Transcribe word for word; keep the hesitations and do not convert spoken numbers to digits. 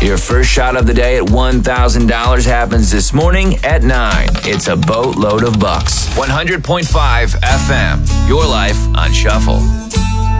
Your first shot of the day at one thousand dollars happens this morning at nine. It's a boatload of bucks. one hundred point five F M. Your life on Shuffle.